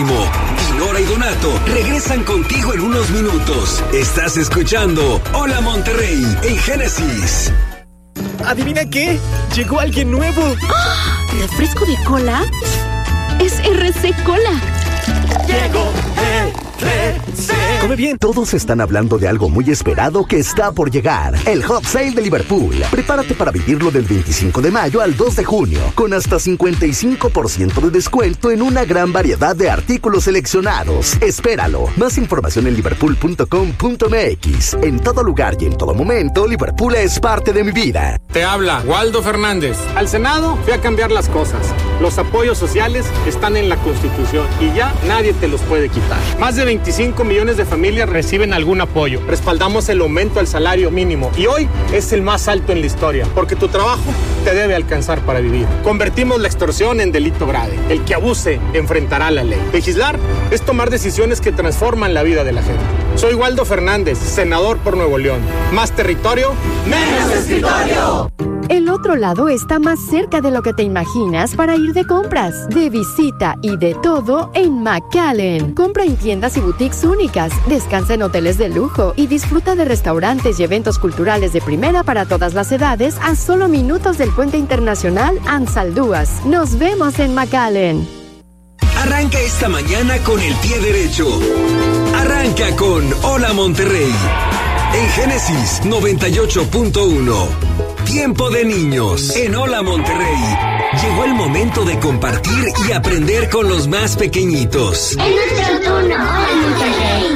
Jerónimo y Nora y Donato regresan contigo en unos minutos. Estás escuchando Hola Monterrey en Génesis. ¿Adivina qué? Llegó alguien nuevo. ¡Oh! ¿Refresco de cola? Es RC Cola. Llegó RC. Come bien. Todos están hablando de algo muy esperado que está por llegar. El Hot Sale de Liverpool. Prepárate para vivirlo del 25 de mayo al 2 de junio, con hasta 55% de descuento en una gran variedad de artículos seleccionados. Espéralo. Más información en liverpool.com.mx. En todo lugar y en todo momento, Liverpool es parte de mi vida. Te habla Waldo Fernández. Al Senado fui a cambiar las cosas. Los apoyos sociales están en la Constitución y ya nadie te los puede quitar. Más de 25 millones de familias reciben algún apoyo. Respaldamos el aumento al salario mínimo y hoy es el más alto en la historia, porque tu trabajo te debe alcanzar para vivir. Convertimos la extorsión en delito grave. El que abuse enfrentará la ley. Legislar es tomar decisiones que transforman la vida de la gente. Soy Waldo Fernández, senador por Nuevo León. Más territorio, menos escritorio. El otro lado está más cerca de lo que te imaginas para ir de compras, de visita y de todo en McAllen. Compra en tiendas y boutiques únicas, descansa en hoteles de lujo y disfruta de restaurantes y eventos culturales de primera para todas las edades a solo minutos del Puente Internacional Ansaldúas. Nos vemos en McAllen. Arranca esta mañana con el pie derecho. Arranca con Hola Monterrey en Génesis 98.1. Tiempo de niños. En Hola Monterrey llegó el momento de compartir y aprender con los más pequeñitos. Es nuestro turno. Hola Monterrey.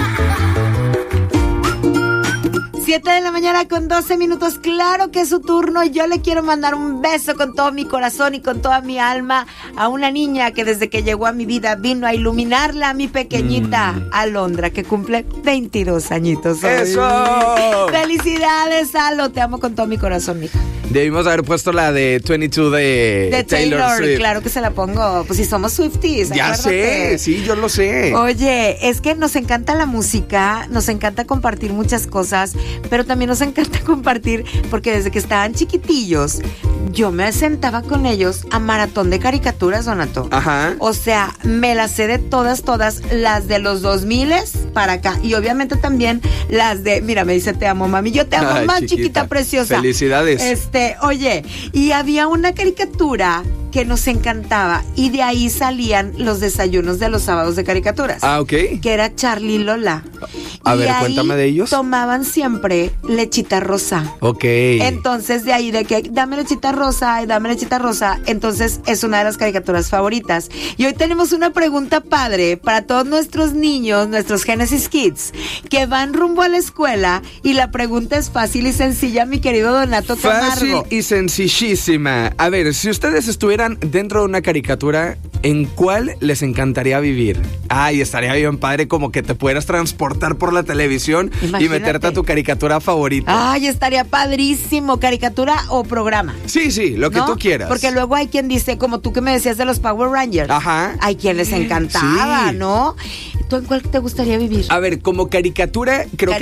7 de la mañana con 12 minutos. Claro que es su turno. Yo le quiero mandar un beso con todo mi corazón y con toda mi alma a una niña que desde que llegó a mi vida vino a iluminarla, a mi pequeñita Alondra, que cumple 22 añitos hoy. ¡Eso! ¡Felicidades, Alo! Te amo con todo mi corazón, mija. Debimos haber puesto la de 22 de Taylor Swift. Claro que se la pongo. Pues si somos Swifties, ya acuérdate. sé, sí, yo lo sé. Oye, es que nos encanta la música, nos encanta compartir muchas cosas, pero también nos encanta compartir porque desde que estaban chiquitillos, yo me sentaba con ellos a maratón de caricaturas, Donato. Ajá. O sea, me las sé de todas, las de los 2000 para acá. Y obviamente también las de, mira, me dice te amo, mami. Yo te amo. Ay, más chiquita preciosa. Felicidades. Oye, y había una caricatura que nos encantaba y de ahí salían los desayunos de los sábados de caricaturas. Ah, ok. Que era Charlie y Lola. A ver, cuéntame de ellos. Tomaban siempre lechita rosa. Ok. Entonces de ahí de que dame lechita rosa y dame lechita rosa, entonces es una de las caricaturas favoritas. Y hoy tenemos una pregunta padre para todos nuestros niños, nuestros Genesis Kids, que van rumbo a la escuela y la pregunta es fácil y sencilla, mi querido Donato Camargo. Fácil y sencillísima. A ver, si ustedes estuvieran dentro de una caricatura, ¿en cuál les encantaría vivir? Ay, estaría bien padre como que te pudieras transportar por la televisión. Imagínate. Y meterte a tu caricatura favorita. Ay, estaría padrísimo. ¿Caricatura o programa? Sí, lo que tú quieras. Porque luego hay quien dice, como tú que me decías de los Power Rangers. Ajá. Hay quien les encantaba, sí. ¿no? ¿Tú en cuál te gustaría vivir? A ver, como caricatura,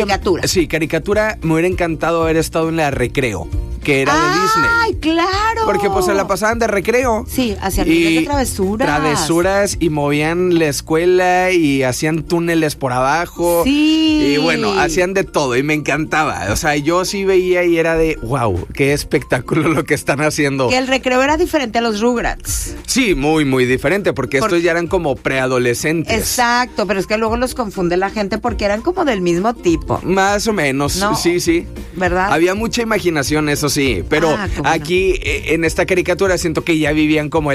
caricatura, me hubiera encantado haber estado en la Recreo, que era de Disney. ¡Ay, claro! Porque pues se la pasaban de recreo. Sí, hacían miles de travesuras. Travesuras y movían la escuela y hacían túneles por abajo. Sí. Y bueno, hacían de todo y me encantaba. O sea, yo sí veía y era de, wow, qué espectáculo lo que están haciendo. Que el recreo era diferente a los Rugrats. Sí, muy, muy diferente, porque estos ya eran como preadolescentes. Exacto, pero es que luego los confunde la gente porque eran como del mismo tipo. Más o menos, ¿no? Sí. ¿Verdad? Había mucha imaginación, eso sí, pero aquí en esta caricatura siento que ya vivían como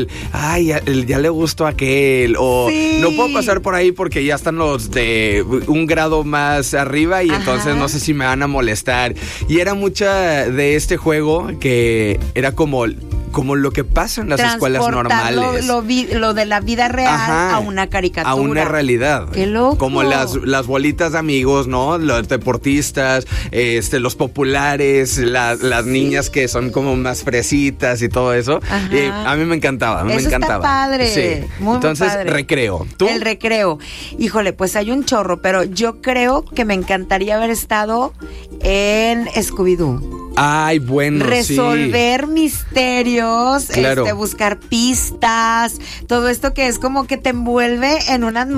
ya le gustó a aquel, o no puedo pasar por ahí porque ya están los de un grado más arriba y entonces no sé si me van a molestar. Y era mucha de este juego que era como lo que pasa en las escuelas normales. Lo de la vida real a una caricatura. A una realidad. ¡Qué loco! Como las bolitas de amigos, ¿no? Los deportistas, los populares, las niñas que son como más fresitas y todo eso. A mí me encantaba, me encantaba. Está padre. Sí. Entonces, padre. Recreo. ¿Tú? El recreo. Híjole, pues hay un chorro, pero yo creo que me encantaría haber estado en Scooby-Doo. Ay, bueno, resolver misterios, claro. Buscar pistas, todo esto que es como que te envuelve en una